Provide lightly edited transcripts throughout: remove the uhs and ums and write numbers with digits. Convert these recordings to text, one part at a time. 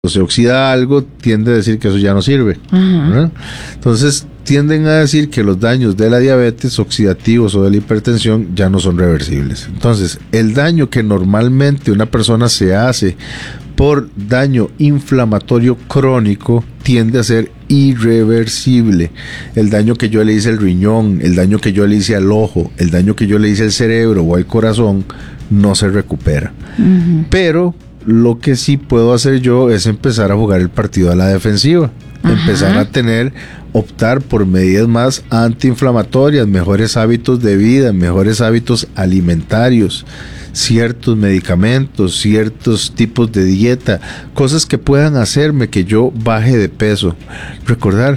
se oxida algo, tiende a decir que eso ya no sirve, ¿verdad? Entonces tienden a decir que los daños de la diabetes oxidativos o de la hipertensión ya no son reversibles. Entonces, el daño que normalmente una persona se hace por daño inflamatorio crónico tiende a ser irreversible. El daño que yo le hice al riñón, el daño que yo le hice al ojo, el daño que yo le hice al cerebro o al corazón no se recupera. Pero lo que sí puedo hacer yo es empezar a jugar el partido a la defensiva. Empezar a optar por medidas más antiinflamatorias, mejores hábitos de vida, mejores hábitos alimentarios, ciertos medicamentos, ciertos tipos de dieta, cosas que puedan hacerme que yo baje de peso. Recordar,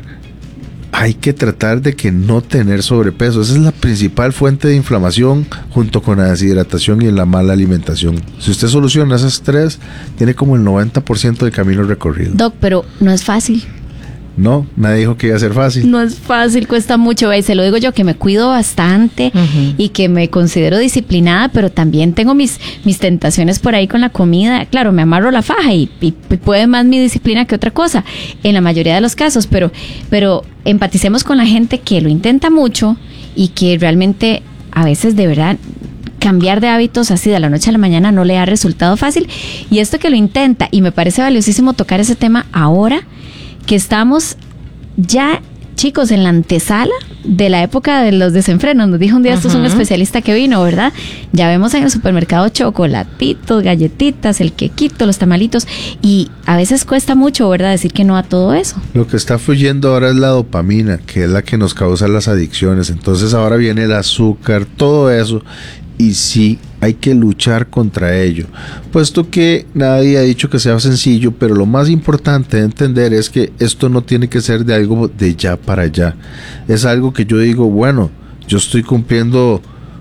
hay que tratar de que no tener sobrepeso. Esa es la principal fuente de inflamación junto con la deshidratación y la mala alimentación. Si usted soluciona esas tres, tiene como el 90% del camino recorrido. Doc, pero no es fácil. No, nadie dijo que iba a ser fácil. No es fácil, cuesta mucho. Se lo digo yo, que me cuido bastante y que me considero disciplinada, pero también tengo mis tentaciones por ahí con la comida. Claro, me amarro la faja y puede más mi disciplina que otra cosa, en la mayoría de los casos, pero empaticemos con la gente que lo intenta mucho y que realmente a veces de verdad cambiar de hábitos así de la noche a la mañana no le ha resultado fácil. Y esto que lo intenta, y me parece valiosísimo tocar ese tema ahora, que estamos ya, chicos, en la antesala de la época de los desenfrenos. Nos dijo un día, esto es un especialista que vino, ¿verdad? Ya vemos en el supermercado chocolatitos, galletitas, el quequito, los tamalitos, y a veces cuesta mucho, ¿verdad?, decir que no a todo eso. Lo que está fluyendo ahora es la dopamina, que es la que nos causa las adicciones. Entonces ahora viene el azúcar, todo eso, y sí, hay que luchar contra ello, puesto que nadie ha dicho que sea sencillo, pero lo más importante de entender es que esto no tiene que ser de algo de ya para allá. Es algo que yo digo, bueno, yo estoy cumpliendo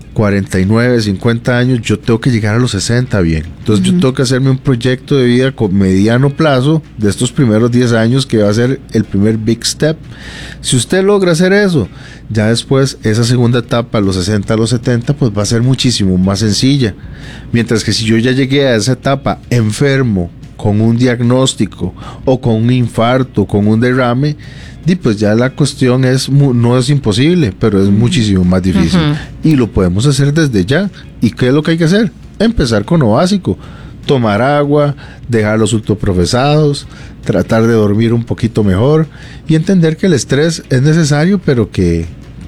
49, 50 años, yo tengo que llegar a los 60 bien. Entonces yo tengo que hacerme un proyecto de vida con mediano plazo de estos primeros 10 años que va a ser el primer big step. Si usted logra hacer eso, ya después esa segunda etapa, a los 60, a los 70, pues va a ser muchísimo más sencilla. Mientras que si yo ya llegué a esa etapa enfermo, con un diagnóstico o con un infarto, con un derrame, y pues ya la cuestión no es imposible, pero es muchísimo más difícil. Y lo podemos hacer desde ya. ¿Y qué es lo que hay que hacer? Empezar con lo básico. Tomar agua, dejar los ultraprocesados, tratar de dormir un poquito mejor y entender que el estrés es necesario, pero que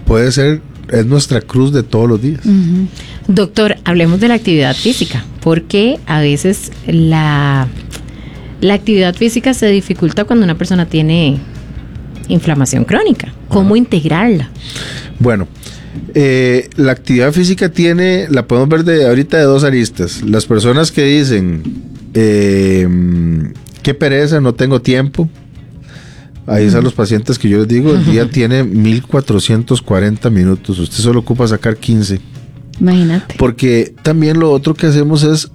es nuestra cruz de todos los días. Doctor, hablemos de la actividad física, porque a veces la actividad física se dificulta cuando una persona tiene inflamación crónica. ¿Cómo integrarla? Bueno, la actividad física la podemos ver ahorita de dos aristas. Las personas que dicen qué pereza, no tengo tiempo. Ahí están los pacientes que yo les digo, el día tiene 1440 minutos, usted solo ocupa sacar 15. Imagínate. Porque también lo otro que hacemos es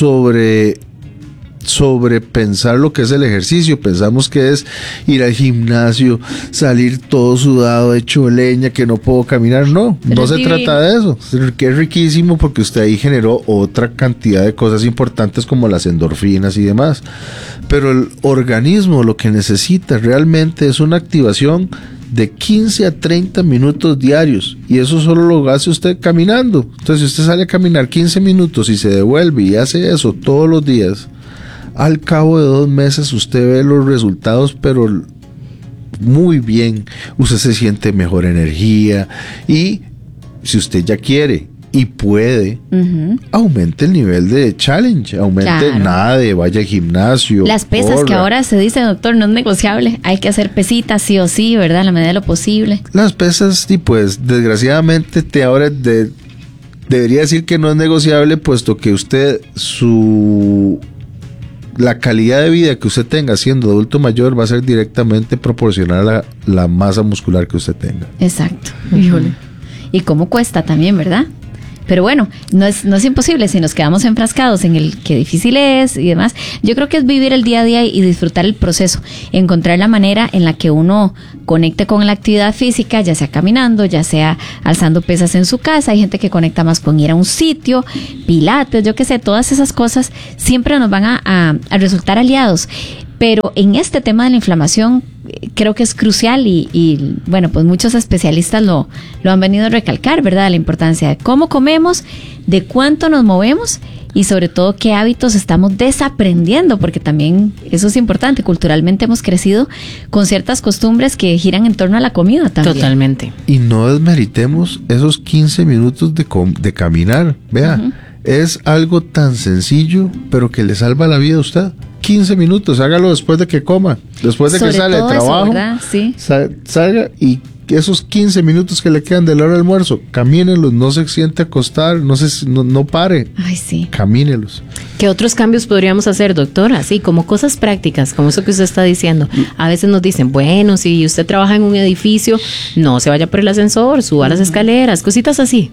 sobrepensar lo que es el ejercicio. Pensamos que es ir al gimnasio, salir todo sudado, hecho leña, que no puedo caminar. No se trata de eso. Que es riquísimo porque usted ahí generó otra cantidad de cosas importantes como las endorfinas y demás. Pero el organismo lo que necesita realmente es una activación de 15 a 30 minutos diarios, y eso solo lo hace usted caminando. Entonces, si usted sale a caminar 15 minutos y se devuelve y hace eso todos los días, al cabo de 2 meses usted ve los resultados, pero muy bien. Usted se siente mejor energía, y si usted ya quiere y puede, aumente el nivel de challenge, nada de vaya al gimnasio. Las pesas, corra. Que ahora se dice, doctor, no es negociable, hay que hacer pesitas sí o sí, ¿verdad? A la medida de lo posible. Las pesas, y pues desgraciadamente debería decir que no es negociable, puesto que usted la calidad de vida que usted tenga siendo adulto mayor va a ser directamente proporcional a la masa muscular que usted tenga. Exacto. Híjole. Y cómo cuesta también, ¿verdad? Pero bueno, no es imposible si nos quedamos enfrascados en el qué difícil es y demás. Yo creo que es vivir el día a día y disfrutar el proceso, encontrar la manera en la que uno conecte con la actividad física, ya sea caminando, ya sea alzando pesas en su casa. Hay gente que conecta más con ir a un sitio, pilates, yo qué sé, todas esas cosas siempre nos van a resultar aliados. Pero en este tema de la inflamación creo que es crucial y bueno, pues muchos especialistas lo han venido a recalcar, ¿verdad? La importancia de cómo comemos, de cuánto nos movemos y sobre todo qué hábitos estamos desaprendiendo, porque también eso es importante. Culturalmente hemos crecido con ciertas costumbres que giran en torno a la comida también. Totalmente. Y no desmeritemos esos 15 minutos de caminar. Vea, es algo tan sencillo, pero que le salva la vida a usted. 15 minutos, hágalo después de que coma, después de que sale de trabajo, sí. Salga y esos 15 minutos que le quedan de la hora del almuerzo, camínelos, no se siente a acostar, no pare. Ay, sí. Camínelos. ¿Qué otros cambios podríamos hacer, doctora? Así como cosas prácticas, como eso que usted está diciendo. A veces nos dicen, bueno, si usted trabaja en un edificio, no se vaya por el ascensor, suba las escaleras, cositas así.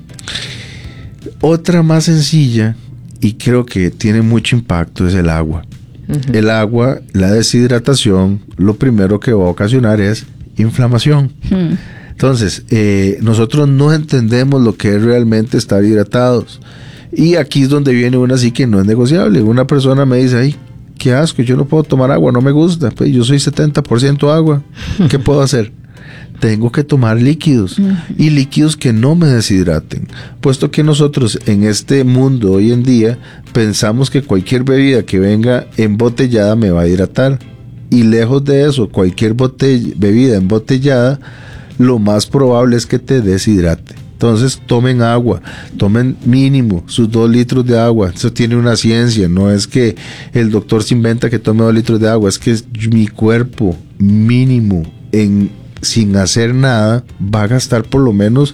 Otra más sencilla y creo que tiene mucho impacto es el agua. El agua, la deshidratación, lo primero que va a ocasionar es inflamación. Entonces, nosotros no entendemos lo que es realmente estar hidratados. Y aquí es donde viene una así que no es negociable. Una persona me dice, ay, qué asco, yo no puedo tomar agua, no me gusta. Pues yo soy 70% agua. ¿Qué puedo hacer? Tengo que tomar líquidos y líquidos que no me deshidraten, puesto que nosotros en este mundo hoy en día pensamos que cualquier bebida que venga embotellada me va a hidratar, y lejos de eso, cualquier bebida embotellada lo más probable es que te deshidrate. Entonces tomen agua, tomen mínimo sus 2 litros de agua. Eso tiene una ciencia, no es que el doctor se inventa que tome 2 litros de agua, es que mi cuerpo mínimo sin hacer nada va a gastar por lo menos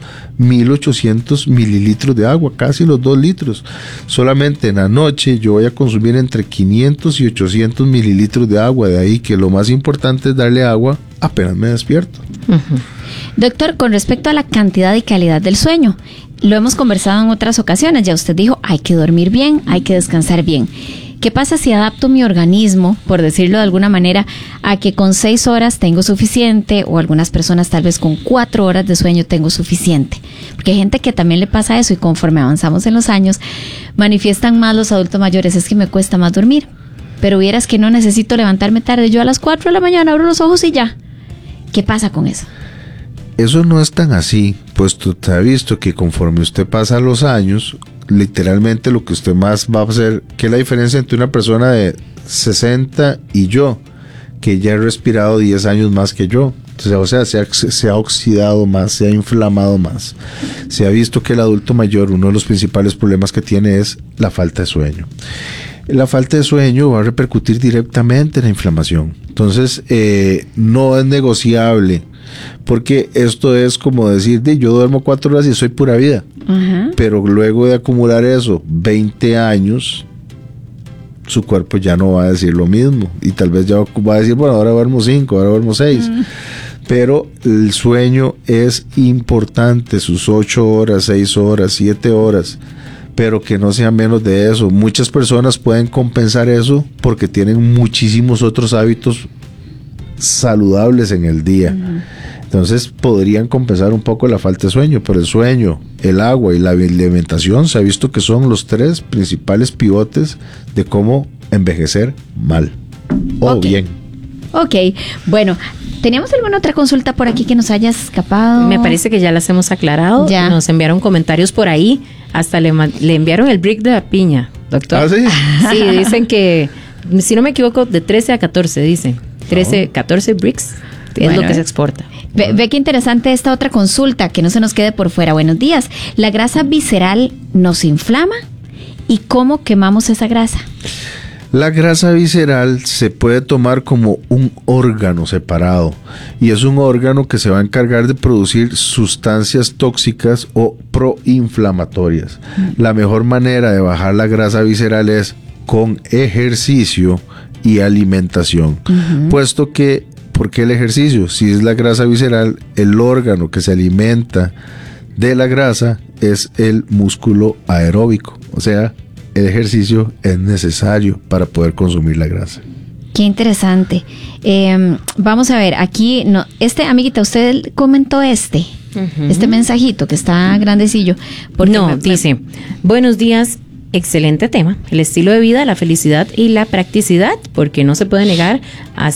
1800 mililitros de agua, casi los 2 litros. Solamente en la noche yo voy a consumir entre 500 y 800 mililitros de agua. De ahí que lo más importante es darle agua apenas me despierto. Doctor, con respecto a la cantidad y calidad del sueño, lo hemos conversado en otras ocasiones. Ya usted dijo, hay que dormir bien, hay que descansar bien. ¿Qué pasa si adapto mi organismo, por decirlo de alguna manera, a que con 6 horas tengo suficiente, o algunas personas tal vez con 4 horas de sueño tengo suficiente? Porque hay gente que también le pasa eso y conforme avanzamos en los años, manifiestan más los adultos mayores, es que me cuesta más dormir. Pero vieras que no necesito levantarme tarde, yo a las 4 de la mañana abro los ojos y ya. ¿Qué pasa con eso? Eso no es tan así, puesto que ha visto que conforme usted pasa los años, literalmente lo que usted más va a hacer, que es la diferencia entre una persona de 60 y yo, que ya he respirado 10 años más que yo. O sea, se ha oxidado más, se ha inflamado más. Se ha visto que el adulto mayor, uno de los principales problemas que tiene es la falta de sueño. La falta de sueño va a repercutir directamente en la inflamación. Entonces, no es negociable, porque esto es como decir, yo duermo 4 horas y soy pura vida. Pero luego de acumular eso 20 años, su cuerpo ya no va a decir lo mismo, y tal vez ya va a decir, bueno, ahora duermo 5, ahora duermo 6. Pero el sueño es importante, sus 8 horas, 6 horas, 7 horas, pero que no sea menos de eso. Muchas personas pueden compensar eso porque tienen muchísimos otros hábitos saludables en el día. Entonces podrían compensar un poco la falta de sueño, pero el sueño, el agua y la alimentación se ha visto que son los 3 principales pivotes de cómo envejecer mal o bien. Ok, bueno, ¿teníamos alguna otra consulta por aquí que nos haya escapado? Me parece que ya las hemos aclarado. Ya. Nos enviaron comentarios por ahí, hasta le enviaron el brick de la piña, doctor. ¿Ah, sí? Sí, dicen que, si no me equivoco, de 13 a 14, dicen. 13, 14 bricks es lo que se exporta. Ve qué interesante esta otra consulta, que no se nos quede por fuera. Buenos días. ¿La grasa visceral nos inflama? ¿Y cómo quemamos esa grasa? La grasa visceral se puede tomar como un órgano separado, y es un órgano que se va a encargar de producir sustancias tóxicas o proinflamatorias. La mejor manera de bajar la grasa visceral es con ejercicio y alimentación, puesto que, ¿por qué el ejercicio? Si es la grasa visceral, el órgano que se alimenta de la grasa es el músculo aeróbico, o sea, el ejercicio es necesario para poder consumir la grasa. Qué interesante. Vamos a ver, aquí, amiguita, usted comentó este mensajito que está grandecillo. No, dice, buenos días, excelente tema, el estilo de vida, la felicidad y la practicidad, porque no se puede negar